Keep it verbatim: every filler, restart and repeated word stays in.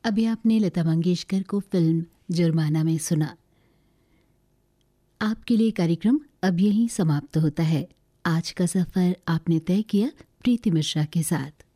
अभी आपने लता मंगेशकर को फिल्म जुर्माना में सुना। आपके लिए कार्यक्रम अब यहीं समाप्त होता है। आज का सफ़र आपने तय किया प्रीति मिश्रा के साथ।